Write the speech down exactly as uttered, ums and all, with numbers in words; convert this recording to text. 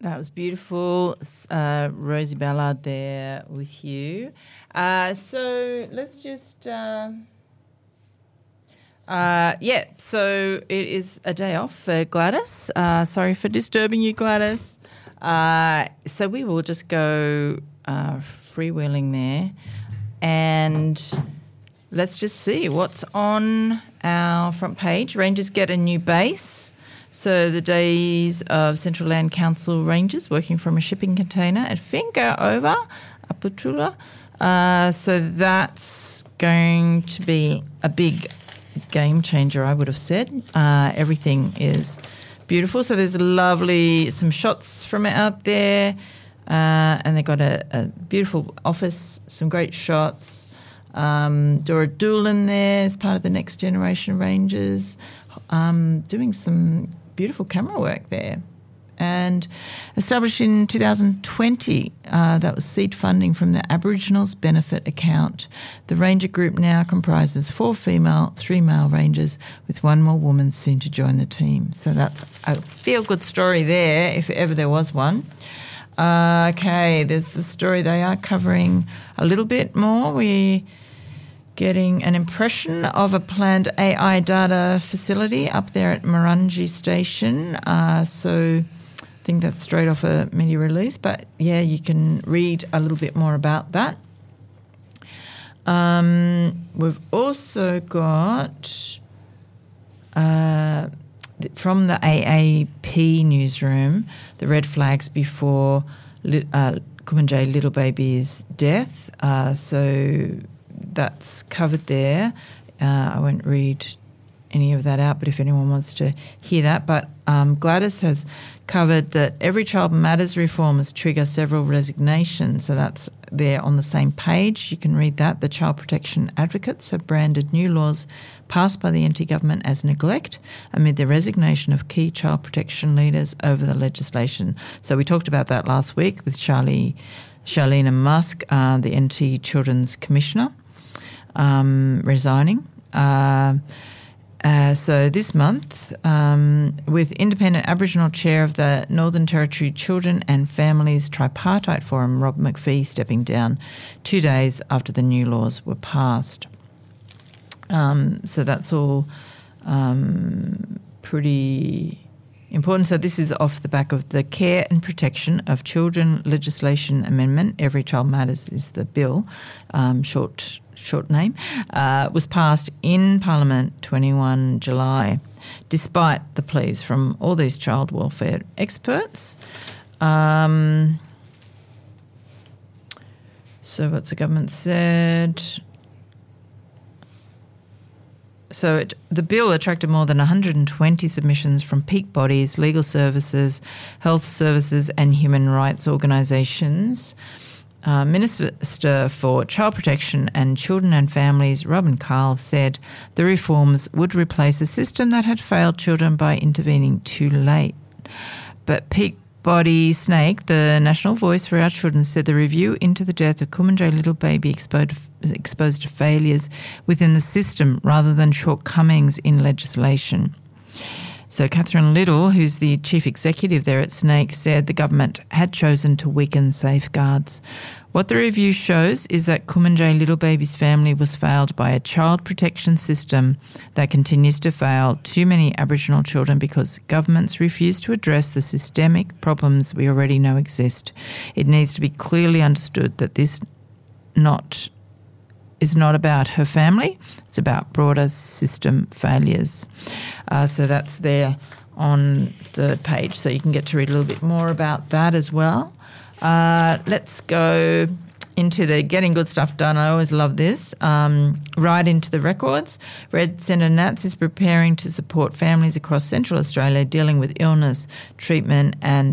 That was beautiful. Uh, Rosie Ballard there with you. Uh, so let's just, uh, uh, yeah, so it is a day off for Gladys. Uh, sorry for disturbing you, Gladys. Uh, so we will just go uh, freewheeling there and let's just see what's on our front page. Rangers get a new base. So the days of Central Land Council Rangers working from a shipping container at Finca over Aputula. Uh, so that's going to be a big game changer, I would have said. Uh, everything is beautiful. So there's lovely, some shots from it out there. Uh, and they've got a, a beautiful office, some great shots. Um, Dora Doolan there as part of the Next Generation Rangers, um, doing some beautiful camera work there. And established in two thousand twenty, uh, that was seed funding from the Aboriginals Benefit Account. The Ranger Group now comprises four female, three male Rangers, with one more woman soon to join the team. So that's a feel-good story there, if ever there was one. Uh, okay, there's the story they are covering a little bit more. We getting an impression of a planned A I data facility up there at Marangi Station. Uh, so I think that's straight off a media release. But, yeah, you can read a little bit more about that. Um, we've also got, uh, from the A A P newsroom, the red flags before uh, Kumanjayi Little Baby's death. Uh, so that's covered there. Uh, I won't read any of that out, but if anyone wants to hear that. But um, Gladys has covered that Every Child Matters reforms trigger several resignations. So that's there on the same page. You can read that. The Child Protection Advocates have branded new laws passed by the N T government as neglect amid the resignation of key child protection leaders over the legislation. So we talked about that last week with Charlie, Charlene Musk, uh, the N T Children's Commissioner. Um, resigning. Uh, uh, so this month, um, with independent Aboriginal chair of the Northern Territory Children and Families Tripartite Forum, Rob McPhee, stepping down two days after the new laws were passed. Um, so that's all um, pretty important. So this is off the back of the Care and Protection of Children legislation amendment. Every Child Matters is the bill, um, short short name, uh, was passed in Parliament twenty-first of July, despite the pleas from all these child welfare experts. Um, so what's the government said? So it, the bill attracted more than one hundred twenty submissions from peak bodies, legal services, health services and human rights organisations. Uh, Minister for Child Protection and Children and Families, Robin Carl, said the reforms would replace a system that had failed children by intervening too late. But peak body Snake, the National Voice for Our Children, said the review into the death of Kumanjayi Little Baby exposed, exposed to failures within the system rather than shortcomings in legislation. So Catherine Little, who's the chief executive there at Snake, said the government had chosen to weaken safeguards. What the review shows is that Kumanjayi Little Baby's family was failed by a child protection system that continues to fail too many Aboriginal children because governments refuse to address the systemic problems we already know exist. It needs to be clearly understood that this not is not about her family. It's about broader system failures. Uh, so that's there on the page. So you can get to read a little bit more about that as well. Uh, let's go into the Getting Good Stuff Done. I always love this. Um, right into the records. Red Centre Nats is preparing to support families across Central Australia dealing with illness, treatment and